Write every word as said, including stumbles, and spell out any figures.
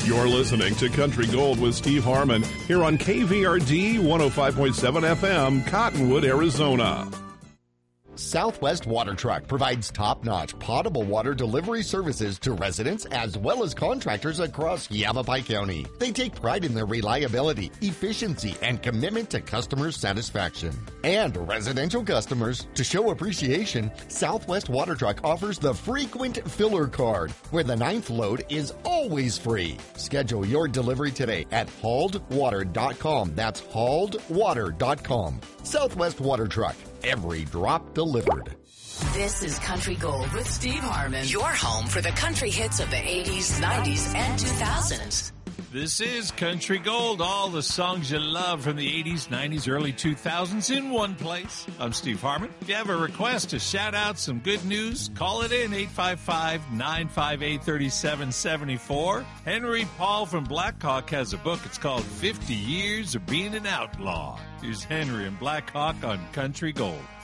You're listening to Country Gold with Steve Harmon here on K V R D one oh five point seven F M, Cottonwood, Arizona. Southwest Water Truck provides top-notch potable water delivery services to residents as well as contractors across Yavapai County. They take pride in their reliability, efficiency, and commitment to customer satisfaction. And residential customers, to show appreciation, Southwest Water Truck offers the Frequent Filler Card, where the ninth load is always free. Schedule your delivery today at hauled water dot com. That's hauled water dot com. Southwest Water Truck. Every drop delivered. This is Country Gold with Steve Harmon. Your home for the country hits of the eighties, nineties, and two thousands. This is Country Gold, all the songs you love from the eighties, nineties, early two thousands in one place. I'm Steve Harmon. If you have a request to shout out some good news, call it in, eight five five, nine five eight, three seven seven four. Henry Paul from Blackhawk has a book. It's called fifty years of Being an Outlaw. Here's Henry and Blackhawk on Country Gold.